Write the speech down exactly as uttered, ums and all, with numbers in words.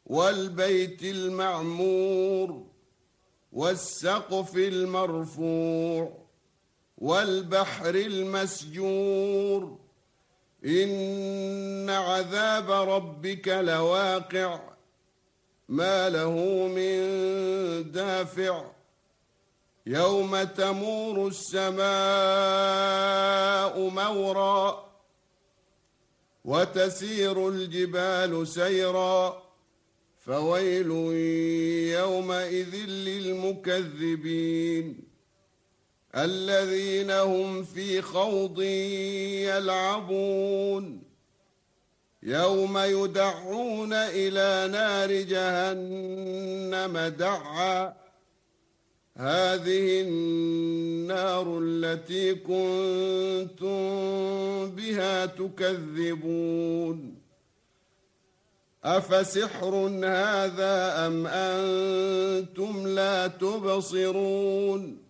والبيت المعمور والسقف المرفوع والبحر المسجور إن عذاب ربك لواقع ما له من دافع يوم تمور السماء مورا وتسير الجبال سيرا فويل يومئذ للمكذبين الذين هم في خوض يلعبون يوم يدعون إلى نار جهنم دعا هذه النار التي كنتم بها تكذبون أفسحر هذا أم أنتم لا تبصرون